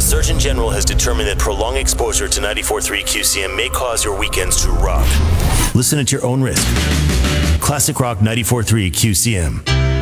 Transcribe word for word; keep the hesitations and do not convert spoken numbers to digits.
Surgeon General has determined that prolonged exposure to ninety-four point three Q C M may cause your weekends to rock. Listen at your own risk. Classic Rock ninety-four point three Q C M.